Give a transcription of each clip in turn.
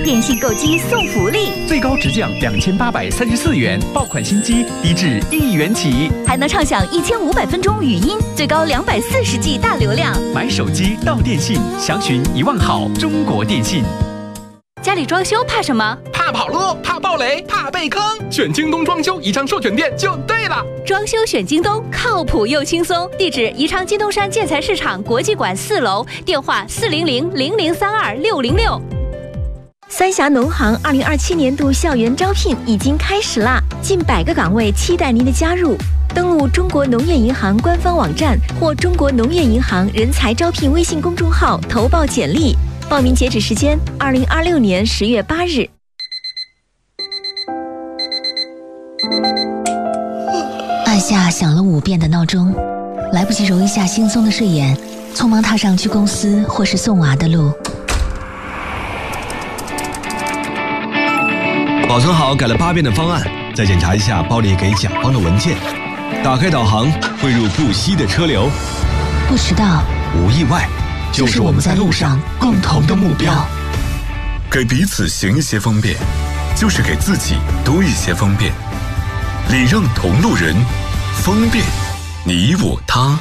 电信购机送福利， 最高直降2834元，爆款新机低至1元起， 还能畅享1500分钟语音，最高240G 大流量。 买手机到电信，详询1万好中国电信。 家里装修怕什么？ 怕跑路，怕暴雷，怕被坑。选京东装修宜昌授权店就对了。 装修选京东，靠谱又轻松。地址：宜昌金东山建材市场国际馆4楼，电话400-0032-606。三峡农行2027年度校园招聘已经开始啦，近100个岗位期待您的加入。登录中国农业银行官方网站或中国农业银行人才招聘微信公众号投报简历。报名截止时间：2026年10月8日。 按下响了5遍的闹钟，来不及揉一下惺忪的睡眼，匆忙踏上去公司或是送娃的路。 保存好改了8遍的方案，再检查一下包里给甲方的文件。打开导航，汇入不息的车流。 不迟到， 无意外，就是我们在路上共同的目标。 给彼此行一些方便，就是给自己多一些方便。礼让同路人，方便你我他。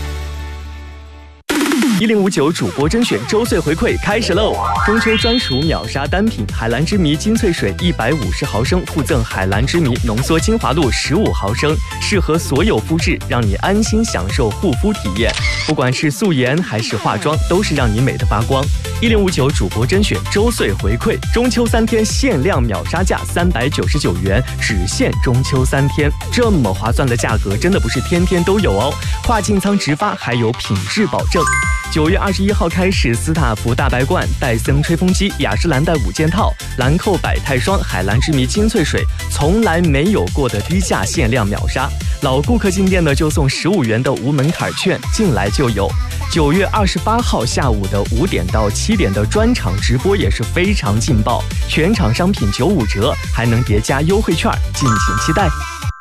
1059主播甄选周岁回馈开始喽！中秋专属秒杀单品海蓝之谜金萃水150毫升，附赠海蓝之谜浓缩精华露15毫升，适合所有肤质，让你安心享受护肤体验。不管是素颜还是化妆，都是让你美得发光。1059主播甄选周岁回馈，中秋3天限量秒杀价399元，只限中秋3天，这么划算的价格真的不是天天都有哦。跨境仓直发，还有品质保证。9月21号开始，斯塔福大白罐、戴森吹风机、雅诗兰黛5件套、兰蔻百泰霜、海蓝之谜金萃水，从来没有过的低价限量秒杀。老顾客进店呢，就送15元的无门槛券，进来就有。9月28号下午的5点到7点的专场直播也是非常劲爆，全场商品95折，还能叠加优惠券，敬请期待。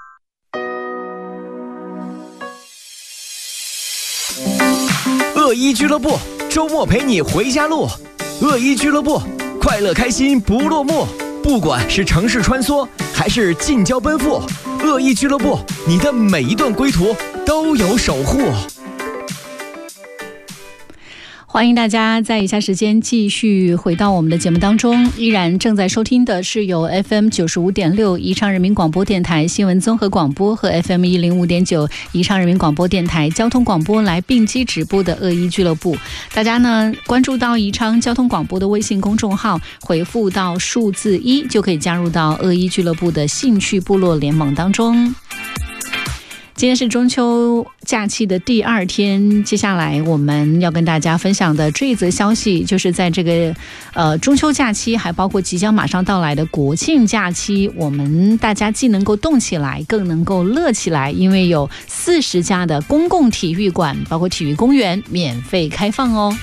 恶一俱乐部周末陪你回家路，恶一俱乐部快乐开心不落幕。不管是城市穿梭还是近郊奔赴，恶一俱乐部你的每一段归途都有守护。 欢迎大家在以下时间继续回到我们的节目当中，依然正在收听的是由 FM 95.6宜昌人民广播电台新闻综合广播和 FM 105.9宜昌人民广播电台交通广播来并机直播的恶一俱乐部。大家呢关注到宜昌交通广播的微信公众号，回复到数字1就可以加入到恶一俱乐部的兴趣部落联盟当中。今天是中秋假期的第2天，接下来我们要跟大家分享的这一则消息，就是在这个中秋假期，还包括即将马上到来的国庆假期，我们大家既能够动起来，更能够乐起来，因为有40家的公共体育馆，包括体育公园免费开放哦。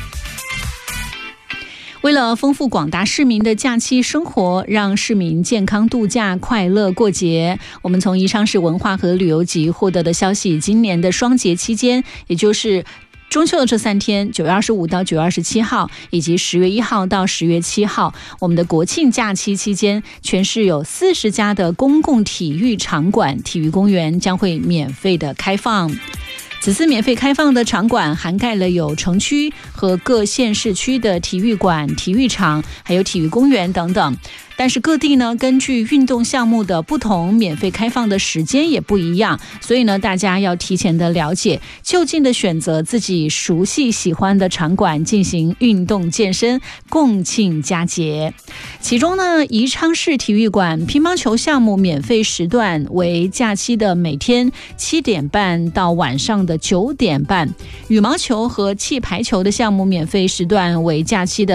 为了丰富广大市民的假期生活，让市民健康度假、快乐过节，我们从宜昌市文化和旅游局获得的消息，今年的双节期间，也就是中秋的这3天，9月25到9月27号，以及10月1号到10月7号，我们的国庆假期期间，全市有40家的公共体育场馆、体育公园将会免费的开放。此次免费开放的场馆涵盖了有城区和各县市区的体育馆、体育场，还有体育公园等等。但是各地呢，根据运动项目的不同，免费开放的时间也不一样，所以呢，大家要提前的了解，就近的选择自己熟悉喜欢的场馆进行运动健身，共庆佳节。其中呢，宜昌市体育馆乒乓球项目免费时段为假期的每天7点半到晚上的9点半，羽毛球和气排球的项目免费时段为假期的